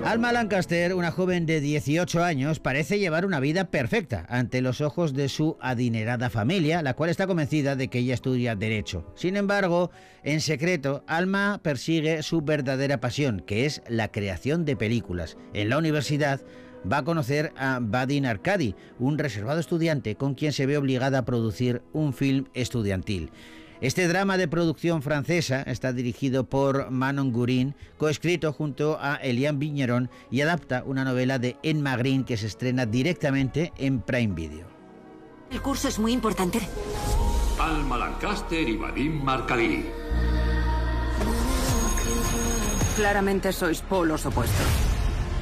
Alma Lancaster, una joven de 18 años, parece llevar una vida perfecta ante los ojos de su adinerada familia, la cual está convencida de que ella estudia Derecho. Sin embargo, en secreto, Alma persigue su verdadera pasión, que es la creación de películas. En la universidad va a conocer a Vadim Arkady, un reservado estudiante con quien se ve obligada a producir un film estudiantil. Este drama de producción francesa está dirigido por Manon Gurin, coescrito junto a Eliane Vigneron y adapta una novela de Emma Green que se estrena directamente en Prime Video. El curso es muy importante. Alma Lancaster y Vadim Arkady. Claramente sois polos opuestos.